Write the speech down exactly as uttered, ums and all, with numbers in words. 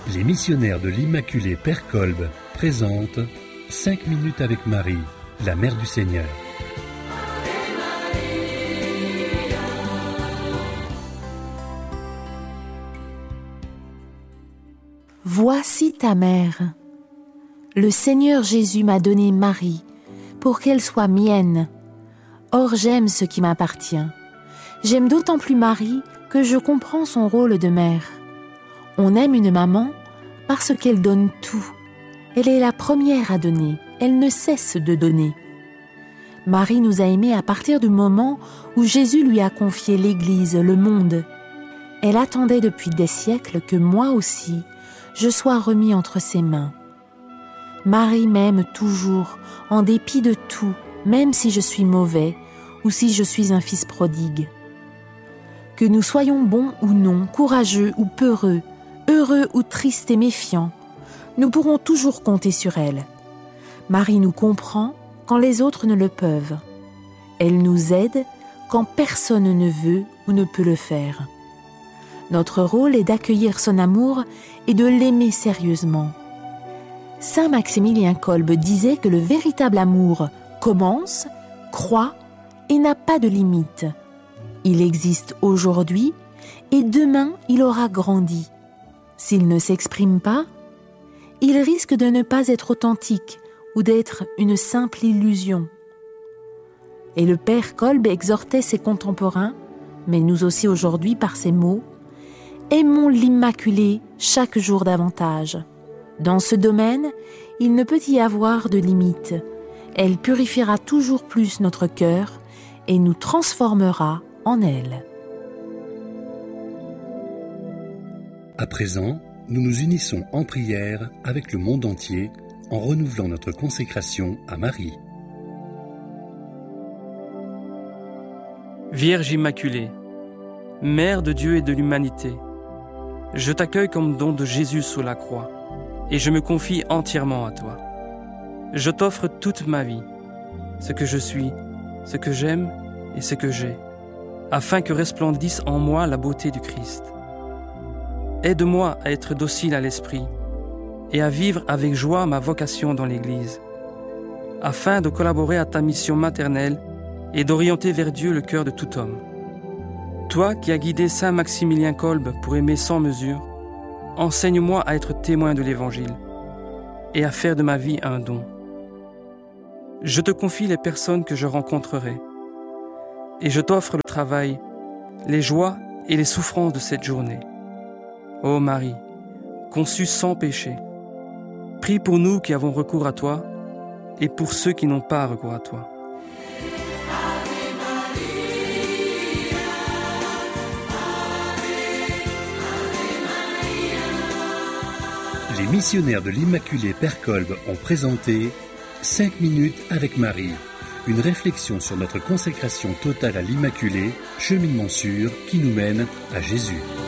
Les missionnaires de l'Immaculée Père Kolb présentent cinq minutes avec Marie, la Mère du Seigneur. Voici ta mère. Le Seigneur Jésus m'a donné Marie pour qu'elle soit mienne. Or j'aime ce qui m'appartient. J'aime d'autant plus Marie que je comprends son rôle de mère. On aime une maman parce qu'elle donne tout. Elle est la première à donner. Elle ne cesse de donner. Marie nous a aimés à partir du moment où Jésus lui a confié l'Église, le monde. Elle attendait depuis des siècles que moi aussi, je sois remis entre ses mains. Marie m'aime toujours, en dépit de tout, même si je suis mauvais ou si je suis un fils prodigue. Que nous soyons bons ou non, courageux ou peureux, heureux ou tristes et méfiants, nous pourrons toujours compter sur elle. Marie nous comprend quand les autres ne le peuvent. Elle nous aide quand personne ne veut ou ne peut le faire. Notre rôle est d'accueillir son amour et de l'aimer sérieusement. Saint Maximilien Kolb disait que le véritable amour commence, croît et n'a pas de limite. Il existe aujourd'hui et demain il aura grandi. S'il ne s'exprime pas, il risque de ne pas être authentique ou d'être une simple illusion. Et le Père Kolb exhortait ses contemporains, mais nous aussi aujourd'hui par ces mots, « Aimons l'Immaculée chaque jour davantage. Dans ce domaine, il ne peut y avoir de limite. Elle purifiera toujours plus notre cœur et nous transformera en elle. » À présent, nous nous unissons en prière avec le monde entier en renouvelant notre consécration à Marie. Vierge Immaculée, Mère de Dieu et de l'humanité, je t'accueille comme don de Jésus sous la croix et je me confie entièrement à toi. Je t'offre toute ma vie, ce que je suis, ce que j'aime et ce que j'ai, afin que resplendisse en moi la beauté du Christ. Aide-moi à être docile à l'esprit et à vivre avec joie ma vocation dans l'Église, afin de collaborer à ta mission maternelle et d'orienter vers Dieu le cœur de tout homme. Toi qui as guidé Saint Maximilien Kolb pour aimer sans mesure, enseigne-moi à être témoin de l'Évangile et à faire de ma vie un don. Je te confie les personnes que je rencontrerai et je t'offre le travail, les joies et les souffrances de cette journée. Ô Marie, conçue sans péché, prie pour nous qui avons recours à toi et pour ceux qui n'ont pas recours à toi. Les missionnaires de l'Immaculée Père Kolb ont présenté cinq minutes avec Marie, une réflexion sur notre consécration totale à l'Immaculée, cheminement sûr qui nous mène à Jésus.